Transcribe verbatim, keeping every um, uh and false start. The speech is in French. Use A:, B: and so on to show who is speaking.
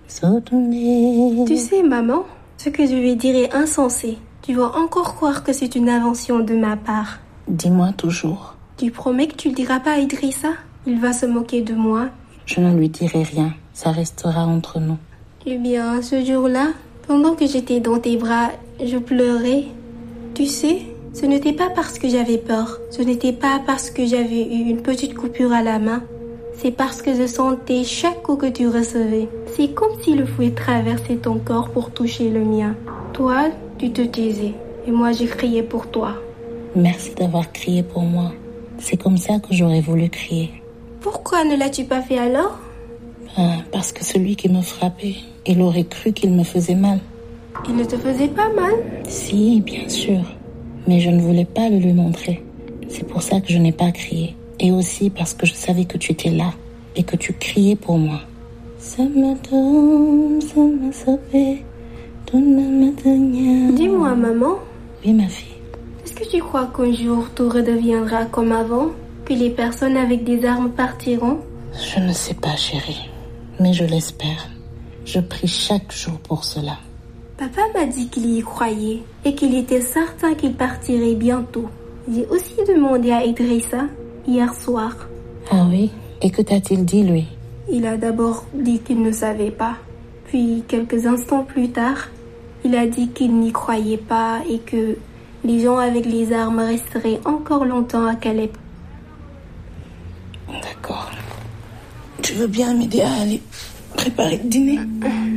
A: Tu sais, maman, ce que je vais dire est insensé. Tu vas encore croire que c'est une invention de ma part.
B: Dis-moi toujours.
A: Tu promets que tu le diras pas à Idrissa? Il va se moquer de moi.
B: Je ne lui dirai rien. Ça restera entre nous.
A: Eh bien, ce jour-là, pendant que j'étais dans tes bras, je pleurais. Tu sais, ce n'était pas parce que j'avais peur. Ce n'était pas parce que j'avais eu une petite coupure à la main. C'est parce que je sentais chaque coup que tu recevais. C'est comme si le fouet traversait ton corps pour toucher le mien. Toi, tu te taisais. Et moi, j'ai crié pour toi.
B: Merci d'avoir crié pour moi. C'est comme ça que j'aurais voulu crier.
A: Pourquoi ne l'as-tu pas fait alors?
B: Ah, parce que celui qui me frappait, il aurait cru qu'il me faisait mal.
A: Il ne te faisait pas mal?
B: Si, bien sûr. Mais je ne voulais pas le lui montrer. C'est pour ça que je n'ai pas crié. Et aussi parce que je savais que tu étais là et que tu criais pour moi.
A: Dis-moi, maman.
B: Oui, ma fille.
A: Est-ce que tu crois qu'un jour tout redeviendra comme avant? Que les personnes avec des armes partiront?
B: Je ne sais pas, chérie. Mais je l'espère. Je prie chaque jour pour cela.
A: Papa m'a dit qu'il y croyait et qu'il était certain qu'il partirait bientôt. J'ai aussi demandé à Idrissa hier soir.
B: Ah oui? Et que t'a-t-il dit, lui?
A: Il a d'abord dit qu'il ne savait pas. Puis, quelques instants plus tard, il a dit qu'il n'y croyait pas et que les gens avec les armes resteraient encore longtemps à Calais.
B: D'accord. Tu veux bien m'aider à aller préparer le dîner?